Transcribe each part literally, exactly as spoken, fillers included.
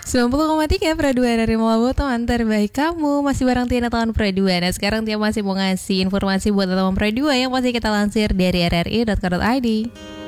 sembilan puluh koma tiga Pro dua dari Melabu, teman terbaik kamu. Masih bareng Tina teman Pro dua. Nah sekarang Tia masih mau ngasih informasi buat teman Pro dua yang masih kita lansir dari r r i dot co dot i d.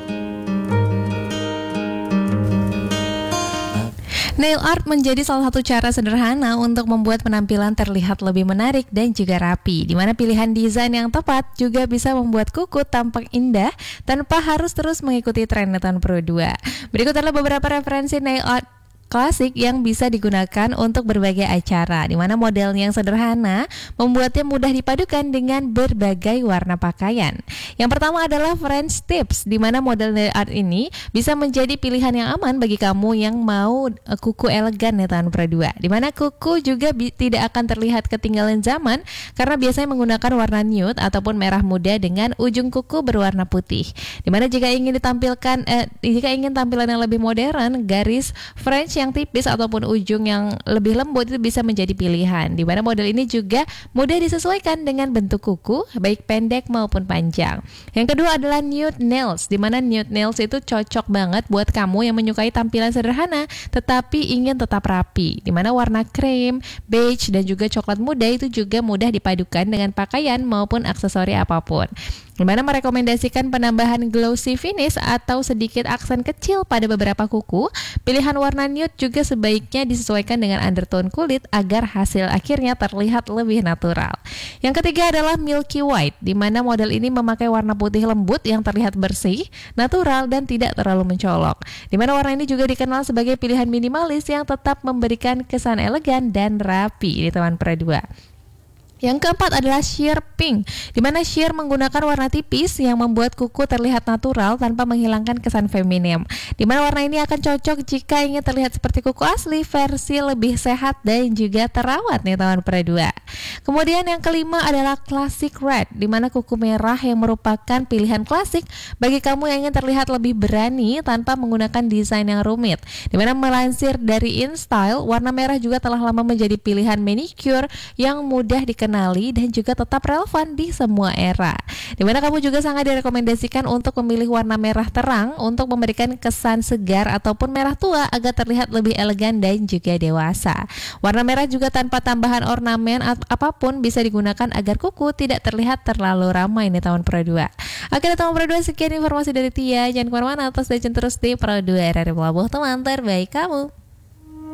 Nail art menjadi salah satu cara sederhana untuk membuat penampilan terlihat lebih menarik dan juga rapi, di mana pilihan desain yang tepat juga bisa membuat kuku tampak indah tanpa harus terus mengikuti tren tahun Pro dua. Berikut adalah beberapa referensi nail art klasik yang bisa digunakan untuk berbagai acara, di mana modelnya yang sederhana membuatnya mudah dipadukan dengan berbagai warna pakaian. Yang pertama adalah French tips, di mana model nail art ini bisa menjadi pilihan yang aman bagi kamu yang mau uh, kuku elegan di tahun Pro dua, di mana kuku juga bi- tidak akan terlihat ketinggalan zaman karena biasanya menggunakan warna nude ataupun merah muda dengan ujung kuku berwarna putih. Di mana jika ingin ditampilkan eh, jika ingin tampilan yang lebih modern, garis French yang tipis ataupun ujung yang lebih lembut itu bisa menjadi pilihan, di mana model ini juga mudah disesuaikan dengan bentuk kuku baik pendek maupun panjang. Yang kedua adalah nude nails, di mana nude nails itu cocok banget buat kamu yang menyukai tampilan sederhana tetapi ingin tetap rapi, di mana warna krem, beige dan juga coklat muda itu juga mudah dipadukan dengan pakaian maupun aksesori apapun, di mana merekomendasikan penambahan glossy finish atau sedikit aksen kecil pada beberapa kuku. Pilihan warna nude juga sebaiknya disesuaikan dengan undertone kulit agar hasil akhirnya terlihat lebih natural. Yang ketiga adalah milky white, di mana model ini memakai warna putih lembut yang terlihat bersih, natural dan tidak terlalu mencolok. Di mana warna ini juga dikenal sebagai pilihan minimalis yang tetap memberikan kesan elegan dan rapi di teman Pro dua. Yang keempat adalah sheer pink, di mana sheer menggunakan warna tipis yang membuat kuku terlihat natural tanpa menghilangkan kesan feminim. Di mana warna ini akan cocok jika ingin terlihat seperti kuku asli versi lebih sehat dan juga terawat nih teman Pro dua. Kemudian yang kelima adalah classic red, di mana kuku merah yang merupakan pilihan klasik bagi kamu yang ingin terlihat lebih berani tanpa menggunakan desain yang rumit. Di mana melansir dari InStyle, warna merah juga telah lama menjadi pilihan manicure yang mudah dikenal dan juga tetap relevan di semua era. Dimana kamu juga sangat direkomendasikan untuk memilih warna merah terang untuk memberikan kesan segar ataupun merah tua agar terlihat lebih elegan dan juga dewasa. Warna merah juga tanpa tambahan ornamen atau apapun bisa digunakan agar kuku tidak terlihat terlalu ramai di tahun Pro dua. Oke tahun Pro dua, sekian informasi dari Tia. Jangan kemana-mana, terus stay tune terus di Pro dua R R I Pelabuhan, teman terbaik kamu.